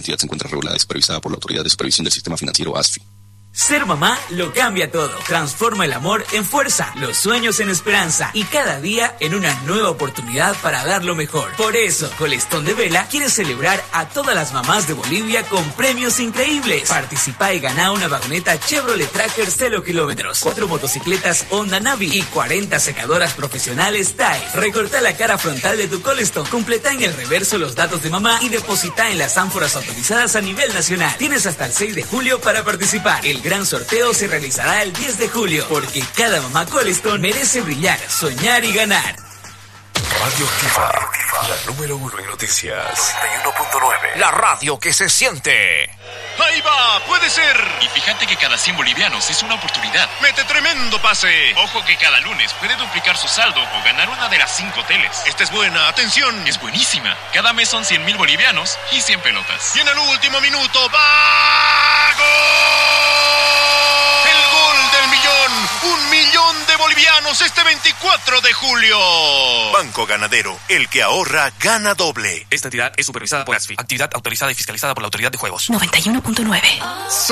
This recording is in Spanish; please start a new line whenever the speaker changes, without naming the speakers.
entidad se encuentra regulada y supervisada por la Autoridad de Supervisión del Sistema Financiero ASFI.
Ser mamá lo cambia todo. Transforma el amor en fuerza, los sueños en esperanza y cada día en una nueva oportunidad para dar lo mejor. Por eso, Colestón de Vela quiere celebrar a todas las mamás de Bolivia con premios increíbles. Participa y gana una vagoneta Chevrolet Tracker 0 kilómetros, 4 motocicletas Honda Navi y 40 secadoras profesionales TAE. Recorta la cara frontal de tu Colestón, completa en el reverso los datos de mamá y deposita en las ánforas autorizadas a nivel nacional. Tienes hasta el 6 de julio para participar. El gran sorteo se realizará el 10 de julio, porque cada mamá Colestón merece brillar, soñar y ganar.
Radio Activa, la número 1 en noticias. 91.9. La radio que se siente.
¡Ahí va! ¡Puede ser!
Y fíjate que cada 100 bolivianos es una oportunidad.
¡Mete tremendo pase!
Ojo que cada lunes puede duplicar su saldo o ganar una de las 5 teles.
Esta es buena, atención.
Es buenísima. Cada mes son 100,000 bolivianos y 100 pelotas.
Y en el último minuto, ¡va! ¡Gol! ¡El gol del millón! ¡1 millón de bolivianos este 24 de julio! Banco Ganadero, el que ahorra, gana doble.
Esta entidad es supervisada por ASFI. Actividad autorizada y fiscalizada por la Autoridad de Juegos.
91.9.